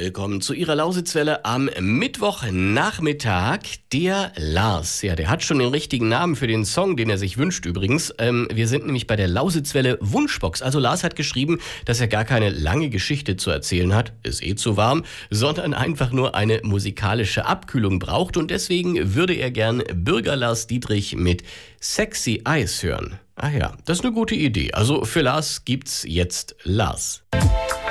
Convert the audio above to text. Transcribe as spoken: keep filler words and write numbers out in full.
Willkommen zu Ihrer Lausitzwelle am Mittwochnachmittag. Der Lars, ja, der hat schon den richtigen Namen für den Song, den er sich wünscht übrigens. Ähm, wir sind nämlich bei der Lausitzwelle Wunschbox. Also Lars hat geschrieben, dass er gar keine lange Geschichte zu erzählen hat, ist eh zu warm, sondern einfach nur eine musikalische Abkühlung braucht. Und deswegen würde er gern Bürger Lars Dietrich mit Sexy Eyes hören. Ah ja, das ist eine gute Idee. Also für Lars gibt's jetzt Lars.